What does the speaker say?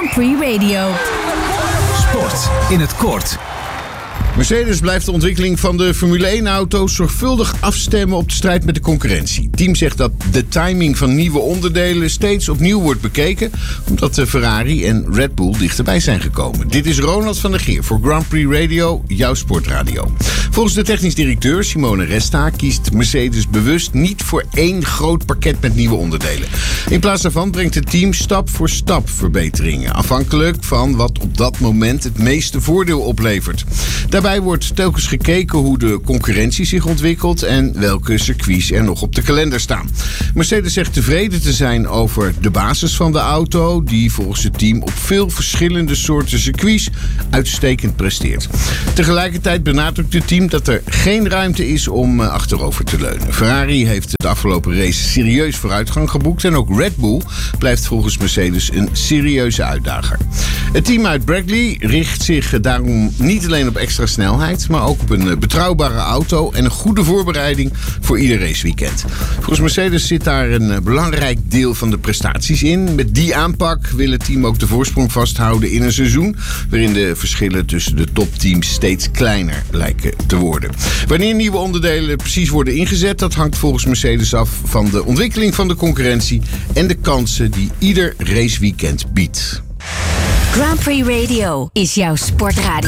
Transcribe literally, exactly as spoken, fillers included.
Grand Prix Radio. Sport in het kort. Mercedes blijft de ontwikkeling van de Formule één-auto's zorgvuldig afstemmen op de strijd met de concurrentie. Het team zegt dat de timing van nieuwe onderdelen steeds opnieuw wordt bekeken, omdat de Ferrari en Red Bull dichterbij zijn gekomen. Dit is Ronald van der Geer voor Grand Prix Radio, jouw sportradio. Volgens de technisch directeur Simone Resta kiest Mercedes bewust niet voor één groot pakket met nieuwe onderdelen. In plaats daarvan brengt het team stap voor stap verbeteringen, afhankelijk van wat op dat moment het meeste voordeel oplevert. Daarbij wordt telkens gekeken hoe de concurrentie zich ontwikkelt en welke circuits er nog op de kalender staan. Mercedes zegt tevreden te zijn over de basis van de auto, die volgens het team op veel verschillende soorten circuits uitstekend presteert. Tegelijkertijd benadrukt het team dat er geen ruimte is om achterover te leunen. Ferrari heeft de afgelopen race serieus vooruitgang geboekt en ook Red Bull blijft volgens Mercedes een serieuze uitdager. Het team uit Brackley richt zich daarom niet alleen op extra snelheid, maar ook op een betrouwbare auto en een goede voorbereiding voor ieder raceweekend. Volgens Mercedes zit daar een belangrijk deel van de prestaties in. Met die aanpak wil het team ook de voorsprong vasthouden in een seizoen waarin de verschillen tussen de topteams steeds kleiner lijken te worden. Wanneer nieuwe onderdelen precies worden ingezet, dat hangt volgens Mercedes af van de ontwikkeling van de concurrentie en de kansen die ieder raceweekend biedt. Grand Prix Radio is jouw sportradio.